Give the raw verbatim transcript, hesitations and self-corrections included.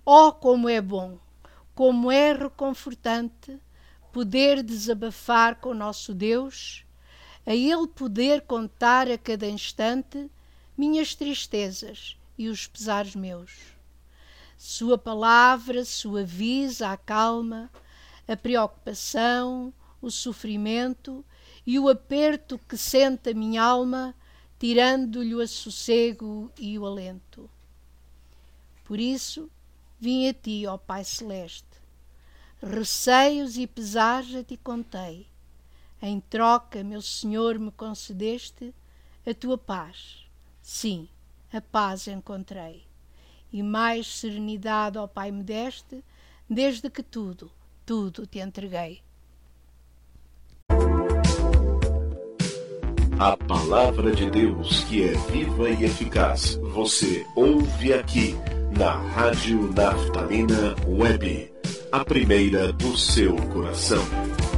Oh, como é bom, como é reconfortante poder desabafar com o nosso Deus, a Ele poder contar a cada instante minhas tristezas e os pesares meus. Sua palavra suaviza a calma, a preocupação, o sofrimento e o aperto que sente a minha alma, tirando-lhe o sossego e o alento. Por isso, vim a ti, ó Pai Celeste. Receios e pesares a ti contei. Em troca, meu Senhor, me concedeste a tua paz. Sim, a paz encontrei. E mais serenidade, ó Pai, me deste, desde que tudo, tudo te entreguei. A palavra de Deus, que é viva e eficaz, você ouve aqui na Rádio Naftalina Web, a primeira do seu coração.